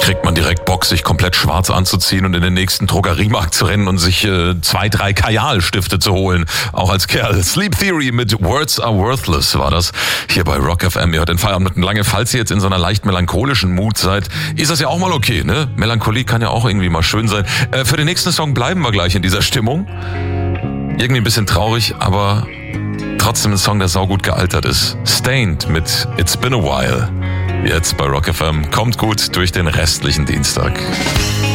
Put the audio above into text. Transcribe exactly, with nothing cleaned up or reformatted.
kriegt man direkt Bock, sich komplett schwarz anzuziehen und in den nächsten Drogeriemarkt zu rennen und sich äh, zwei, drei Kajal-Stifte zu holen. Auch als Kerl. Sleep Theory mit Words Are Worthless war das hier bei Rock F M. Ihr hört den Feierabend mit lange. Falls ihr jetzt in so einer leicht melancholischen Mut seid, ist das ja auch mal okay, ne? Melancholie kann ja auch irgendwie mal schön sein. Äh, für den nächsten Song bleiben wir gleich in dieser Stimmung. Irgendwie ein bisschen traurig, aber trotzdem ein Song, der saugut gealtert ist. Stained mit It's Been a While. Jetzt bei Rock F M. Kommt gut durch den restlichen Dienstag.